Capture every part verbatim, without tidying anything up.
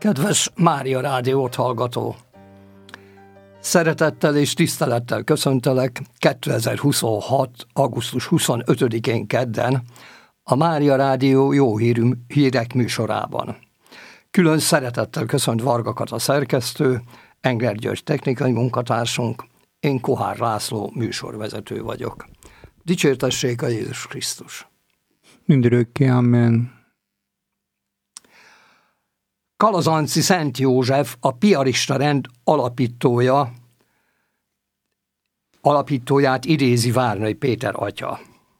Kedves Mária Rádiót hallgató! Szeretettel és tisztelettel köszöntelek kétezer-huszonhat. augusztus huszonötödikén kedden a Mária Rádió jó hírű hírek műsorában. Külön szeretettel köszönt Varga Kata szerkesztő, Engler György technikai munkatársunk, én Kohár László műsorvezető vagyok. Dicsértessék a Jézus Krisztus! Mindörökké, amen. Kalazánci Szent József, a piarista rend alapítója, alapítóját idézi Várnai Péter atya.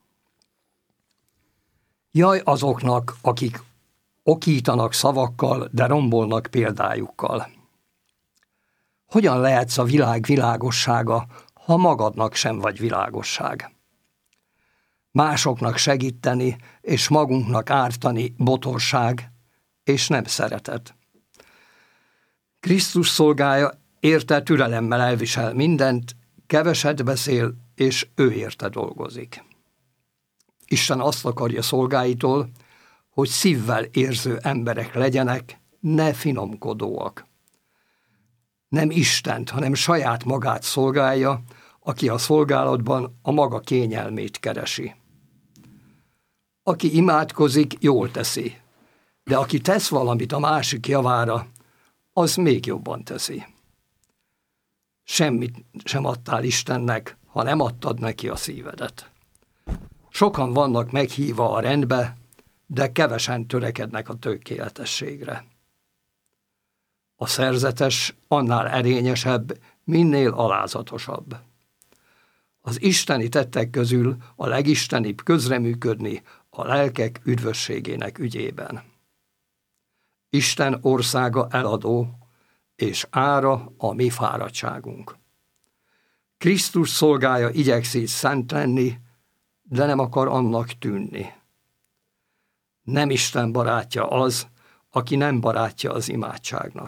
Jaj azoknak, akik okítanak szavakkal, de rombolnak példájukkal. Hogyan lehetsz a világ világossága, ha magadnak sem vagy világosság? Másoknak segíteni és magunknak ártani botorság, és nem szeretet. Krisztus szolgája érte türelemmel elvisel mindent, keveset beszél, és ő érte dolgozik. Isten azt akarja szolgáitól, hogy szívvel érző emberek legyenek, ne finomkodóak. Nem Istent, hanem saját magát szolgálja, aki a szolgálatban a maga kényelmét keresi. Aki imádkozik, jól teszi, de aki tesz valamit a másik javára, az még jobban teszi. Semmit sem adtál Istennek, ha nem adtad neki a szívedet. Sokan vannak meghívva a rendbe, de kevesen törekednek a tökéletességre. A szerzetes annál erényesebb, minél alázatosabb. Az isteni tettek közül a legistenibb közreműködni a lelkek üdvösségének ügyében. Isten országa eladó, és ára a mi fáradtságunk. Krisztus szolgája igyekszik szent lenni, de nem akar annak tűnni. Nem Isten barátja az, aki nem barátja az imádságnak.